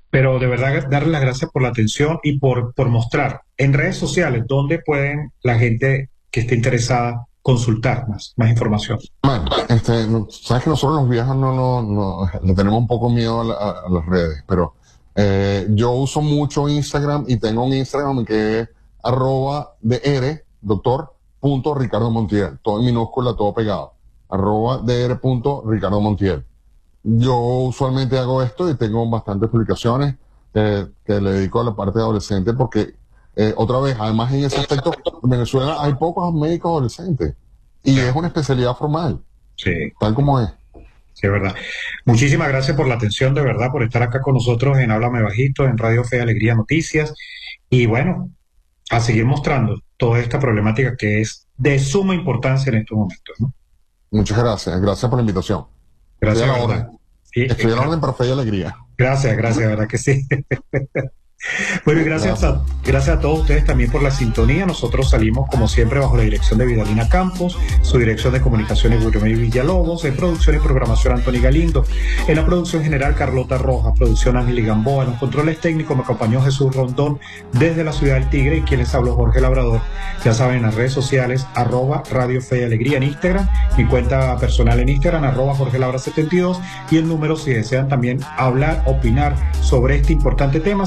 Pero de verdad, darle las gracias por la atención y por mostrar en redes sociales dónde pueden la gente que esté interesada consultar más información. Bueno, sabes que nosotros los viejos le tenemos un poco miedo a las redes, pero yo uso mucho Instagram y tengo un Instagram que es @dr, doctor, punto Ricardo Montiel, todo en minúscula, todo pegado, @dr.ricardo Montiel. Yo usualmente hago esto y tengo bastantes publicaciones que le dedico a la parte de adolescente porque, otra vez, además en ese aspecto, en Venezuela hay pocos médicos adolescentes y es una especialidad formal, Sí, tal como es. sí, es verdad. Muchísimas gracias por la atención, de verdad, por estar acá con nosotros en Háblame Bajito, en Radio Fe y Alegría Noticias. Y bueno, a seguir mostrando toda esta problemática que es de suma importancia en estos momentos, ¿no? Muchas gracias, gracias por la invitación. Estoy a Gracias, la de verdad. orden. Sí, Estoy a la orden para fe y alegría. gracias, de verdad que sí. Bueno, y Gracias. gracias a todos ustedes también por la sintonía. Nosotros salimos, como siempre, bajo la dirección de Vidalina Campos, su dirección de comunicaciones, William Villalobos, en producción y programación, Anthony Galindo, en la producción general, Carlota Rojas, producción Ángel Gamboa, en los controles técnicos me acompañó Jesús Rondón desde la ciudad del Tigre, y quien les habló, Jorge Labrador. Ya saben, en las redes sociales, @Radio Fe y Alegría en Instagram, mi cuenta personal en Instagram, @Jorge Labra 72, y el número, si desean también hablar, opinar sobre este importante tema,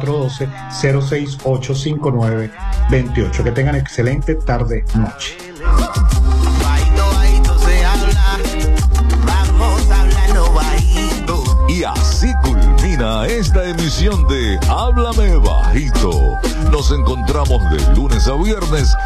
0412-068-5928. Que tengan excelente tarde, noche. Y así culmina esta emisión de Háblame Bajito. Nos encontramos de lunes a viernes